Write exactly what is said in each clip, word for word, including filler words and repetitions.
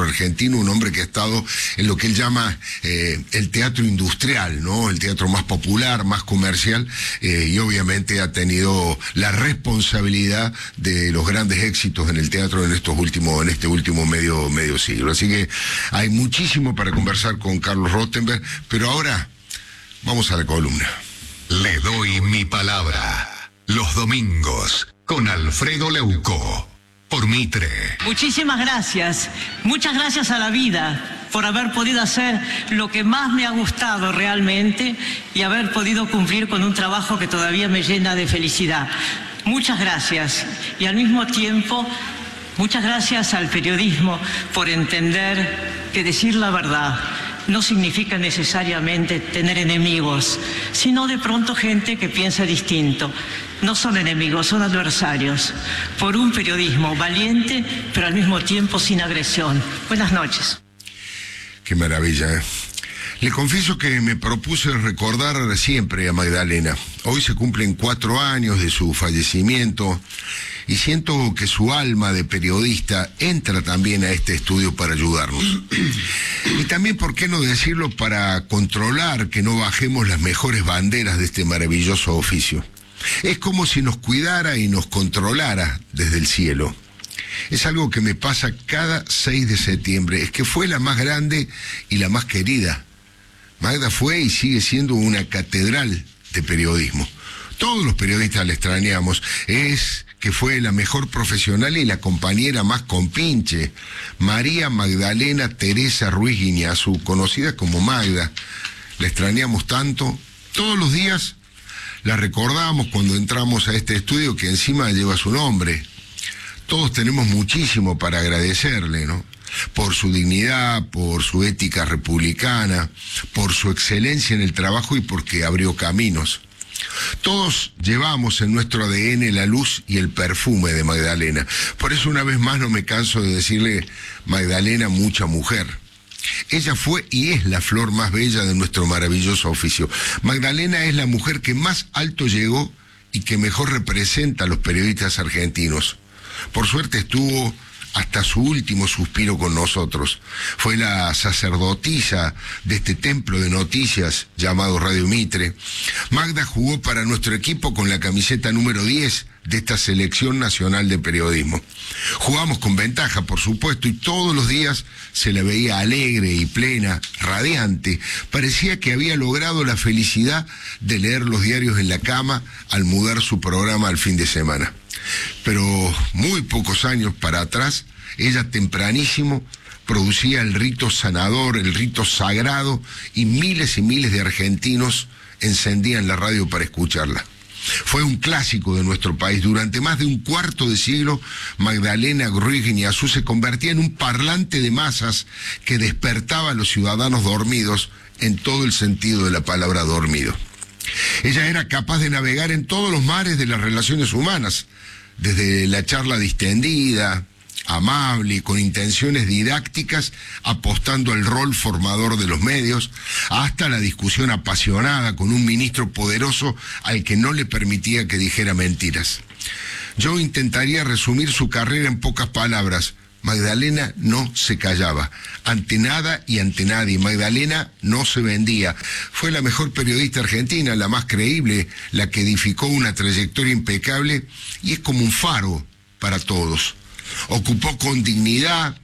argentino, un hombre que ha estado en lo que él llama eh, el teatro industrial, ¿no? El teatro más popular, más comercial, eh, y obviamente ha tenido la responsabilidad de los grandes éxitos en el teatro en estos últimos, en este último medio, medio siglo. Así que hay muchísimo para conversar con Carlos Rothenberg, pero ahora vamos a la columna. Le doy mi palabra. Los domingos con Alfredo Leuco. Por Mitre. Muchísimas gracias. Muchas gracias a la vida por haber podido hacer lo que más me ha gustado realmente y haber podido cumplir con un trabajo que todavía me llena de felicidad. Muchas gracias. Y al mismo tiempo, muchas gracias al periodismo por entender que decir la verdad no significa necesariamente tener enemigos, sino de pronto gente que piensa distinto. No son enemigos, son adversarios. Por un periodismo valiente, pero al mismo tiempo sin agresión. Buenas noches. Qué maravilla, ¿eh? Le confieso que me propuse recordar siempre a Magdalena. Hoy se cumplen cuatro años de su fallecimiento y siento que su alma de periodista entra también a este estudio para ayudarnos. Y también, ¿por qué no decirlo?, para controlar que no bajemos las mejores banderas de este maravilloso oficio. Es como si nos cuidara y nos controlara desde el cielo. Es algo que me pasa cada seis de septiembre. Es que fue la más grande y la más querida. Magda fue y sigue siendo una catedral de periodismo. Todos los periodistas la extrañamos. Es que fue la mejor profesional y la compañera más compinche. María Magdalena Teresa Ruiz Guiñazú, conocida como Magda. La extrañamos tanto. Todos los días la recordamos cuando entramos a este estudio que encima lleva su nombre. Todos tenemos muchísimo para agradecerle, ¿no? Por su dignidad, por su ética republicana, por su excelencia en el trabajo y porque abrió caminos. Todos llevamos en nuestro A D N la luz y el perfume de Magdalena. Por eso una vez más no me canso de decirle Magdalena, mucha mujer. Ella fue y es la flor más bella de nuestro maravilloso oficio. Magdalena es la mujer que más alto llegó y que mejor representa a los periodistas argentinos. Por suerte estuvo hasta su último suspiro con nosotros. Fue la sacerdotisa de este templo de noticias llamado Radio Mitre. Magda jugó para nuestro equipo con la camiseta número diez de esta selección nacional de periodismo. Jugamos con ventaja, por supuesto, y todos los días se la veía alegre y plena, radiante. Parecía que había logrado la felicidad de leer los diarios en la cama al mudar su programa al fin de semana. Pero muy pocos años para atrás, ella tempranísimo producía el rito sanador, el rito sagrado, y miles y miles de argentinos encendían la radio para escucharla. Fue un clásico de nuestro país. Durante más de un cuarto de siglo, Magdalena Ruiz Guiñazú se convertía en un parlante de masas que despertaba a los ciudadanos dormidos en todo el sentido de la palabra dormido. Ella era capaz de navegar en todos los mares de las relaciones humanas, desde la charla distendida, amable, con intenciones didácticas, apostando al rol formador de los medios, hasta la discusión apasionada con un ministro poderoso al que no le permitía que dijera mentiras. Yo intentaría resumir su carrera en pocas palabras. Magdalena no se callaba, ante nada y ante nadie. Magdalena no se vendía. Fue la mejor periodista argentina, la más creíble, la que edificó una trayectoria impecable y es como un faro para todos. Ocupó con dignidad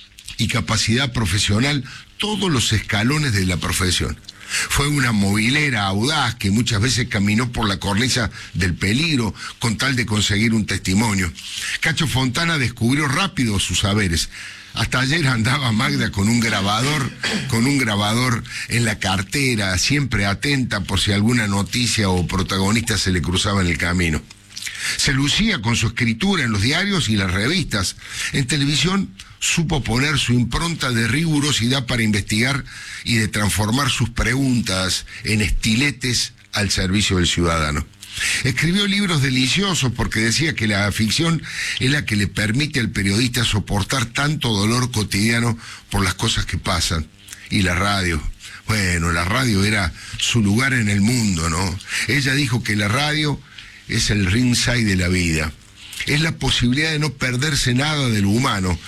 y capacidad profesional todos los escalones de la profesión. Fue una movilera audaz que muchas veces caminó por la cornisa del peligro con tal de conseguir un testimonio. Cacho Fontana descubrió rápido sus saberes. Hasta ayer andaba Magda con un grabador, con un grabador en la cartera, siempre atenta por si alguna noticia o protagonista se le cruzaba en el camino. Se lucía con su escritura en los diarios y las revistas. En televisión supo poner su impronta de rigurosidad para investigar y de transformar sus preguntas en estiletes al servicio del ciudadano. Escribió libros deliciosos porque decía que la ficción es la que le permite al periodista soportar tanto dolor cotidiano por las cosas que pasan. Y la radio, bueno, la radio era su lugar en el mundo, ¿no? Ella dijo que la radio es el ringside de la vida. Es la posibilidad de no perderse nada de lo humano.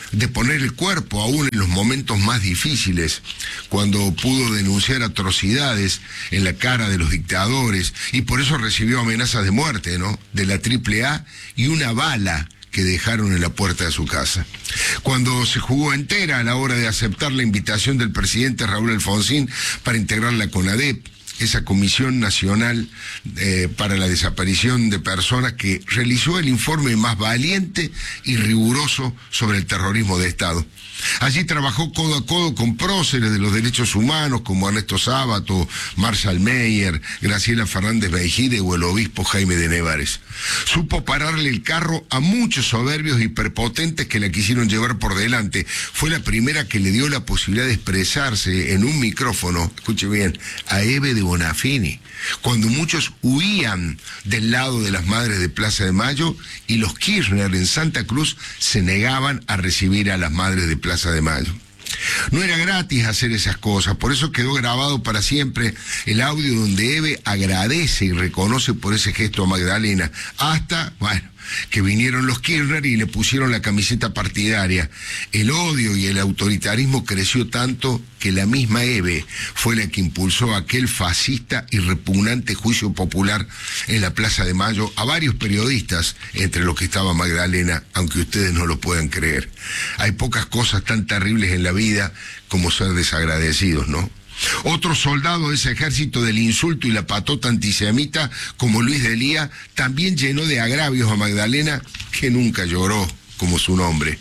de poner el cuerpo aún en los momentos más difíciles, cuando pudo denunciar atrocidades en la cara de los dictadores, y por eso recibió amenazas de muerte, ¿no?, de la triple A y una bala que dejaron en la puerta de su casa. Cuando se jugó entera a la hora de aceptar la invitación del presidente Raúl Alfonsín para integrar la CONADEP, esa Comisión Nacional eh, para la Desaparición de Personas, que realizó el informe más valiente y riguroso sobre el terrorismo de Estado. Allí trabajó codo a codo con próceres de los derechos humanos como Ernesto Sábato, Marshall Meyer, Graciela Fernández Beijide o el obispo Jaime de Nevares. Supo pararle el carro a muchos soberbios y prepotentes que la quisieron llevar por delante. Fue la primera que le dio la posibilidad de expresarse en un micrófono, escuche bien, a Eve de Bonafini, cuando muchos huían del lado de las madres de Plaza de Mayo y los Kirchner en Santa Cruz se negaban a recibir a las madres de Plaza de Mayo. No era gratis hacer esas cosas, por eso quedó grabado para siempre el audio donde Eve agradece y reconoce por ese gesto a Magdalena, hasta, bueno, que vinieron los Kirchner y le pusieron la camiseta partidaria. El odio y el autoritarismo creció tanto que la misma Eve fue la que impulsó aquel fascista y repugnante juicio popular en la Plaza de Mayo a varios periodistas, entre los que estaba Magdalena, aunque ustedes no lo puedan creer. Hay pocas cosas tan terribles en la vida como ser desagradecidos, ¿no? Otro soldado de ese ejército del insulto y la patota antisemita, como Luis de Lía, también llenó de agravios a Magdalena, que nunca lloró como su nombre.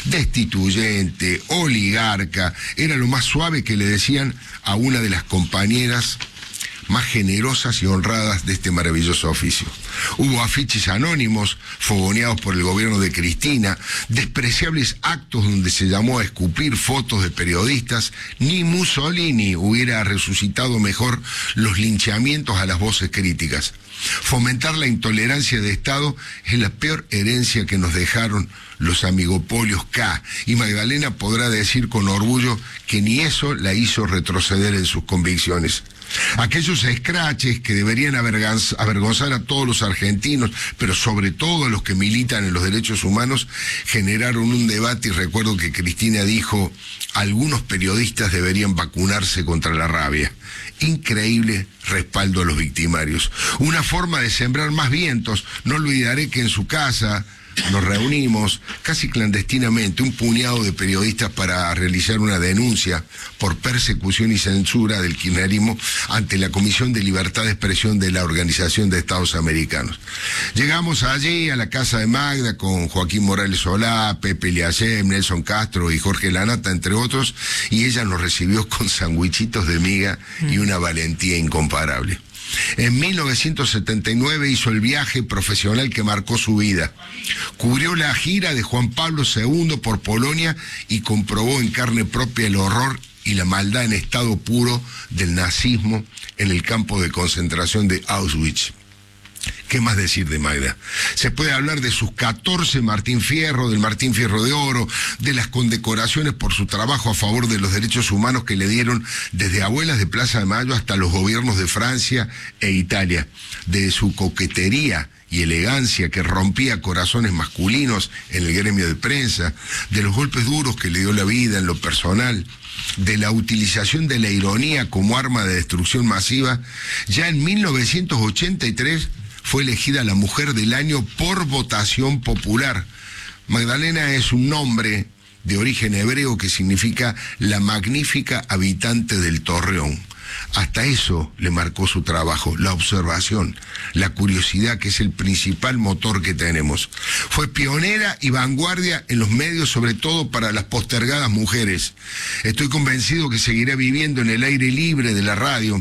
Destituyente, oligarca, era lo más suave que le decían a una de las compañeras más generosas y honradas de este maravilloso oficio. Hubo afiches anónimos, fogoneados por el gobierno de Cristina, despreciables actos donde se llamó a escupir fotos de periodistas. Ni Mussolini hubiera resucitado mejor los linchamientos a las voces críticas. Fomentar la intolerancia de Estado es la peor herencia que nos dejaron los amigopolios K, y Magdalena podrá decir con orgullo que ni eso la hizo retroceder en sus convicciones. Aquellos escraches que deberían avergonzar a todos los argentinos, pero sobre todo a los que militan en los derechos humanos, generaron un debate, y recuerdo que Cristina dijo: algunos periodistas deberían vacunarse contra la rabia. Increíble respaldo a los victimarios. Una forma de sembrar más vientos. No olvidaré que en su casa nos reunimos casi clandestinamente un puñado de periodistas para realizar una denuncia por persecución y censura del kirchnerismo ante la Comisión de Libertad de Expresión de la Organización de Estados Americanos. Llegamos allí a la casa de Magda con Joaquín Morales Solá, Pepe Liasem, Nelson Castro y Jorge Lanata, entre otros, y ella nos recibió con sandwichitos de miga y una valentía incomparable. En mil novecientos setenta y nueve hizo el viaje profesional que marcó su vida. Cubrió la gira de Juan Pablo segundo por Polonia y comprobó en carne propia el horror y la maldad en estado puro del nazismo en el campo de concentración de Auschwitz. ¿Qué más decir de Magda? Se puede hablar de sus catorce Martín Fierro, del Martín Fierro de Oro, de las condecoraciones por su trabajo a favor de los derechos humanos que le dieron desde abuelas de Plaza de Mayo hasta los gobiernos de Francia e Italia, de su coquetería y elegancia que rompía corazones masculinos en el gremio de prensa, de los golpes duros que le dio la vida en lo personal, de la utilización de la ironía como arma de destrucción masiva. Ya en mil novecientos ochenta y tres fue elegida la Mujer del Año por votación popular. Magdalena es un nombre de origen hebreo que significa la magnífica habitante del Torreón. Hasta eso le marcó su trabajo, la observación, la curiosidad, que es el principal motor que tenemos. Fue pionera y vanguardia en los medios, sobre todo para las postergadas mujeres. Estoy convencido que seguirá viviendo en el aire libre de la radio.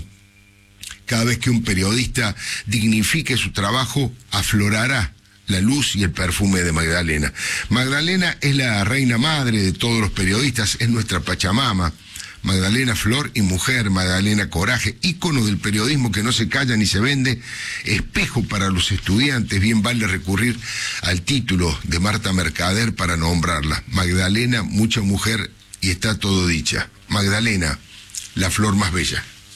Cada vez que un periodista dignifique su trabajo, aflorará la luz y el perfume de Magdalena. Magdalena es la reina madre de todos los periodistas, es nuestra Pachamama. Magdalena Flor y Mujer, Magdalena Coraje, ícono del periodismo que no se calla ni se vende, espejo para los estudiantes. Bien vale recurrir al título de Marta Mercader para nombrarla. Magdalena, mucha mujer y está todo dicha. Magdalena, la flor más bella.